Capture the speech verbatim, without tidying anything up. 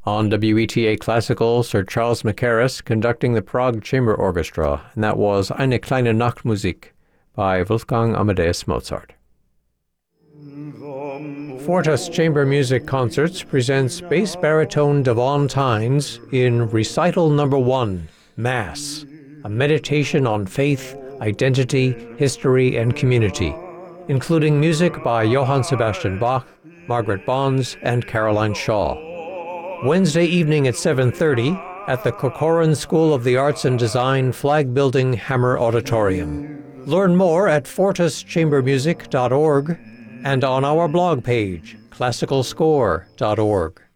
On W E T A Classical, Sir Charles Mackerras conducting the Prague Chamber Orchestra, and that was Eine kleine Nachtmusik by Wolfgang Amadeus Mozart. Fortis Chamber Music Concerts presents bass baritone Devon Tynes in Recital Number One, Mass, a meditation on faith, identity, history, and community, including music by Johann Sebastian Bach, Margaret Bonds, and Caroline Shaw. Wednesday evening at seven thirty at the Corcoran School of the Arts and Design Flag Building Hammer Auditorium. Learn more at fortis chamber music dot org and on our blog page, classical score dot org.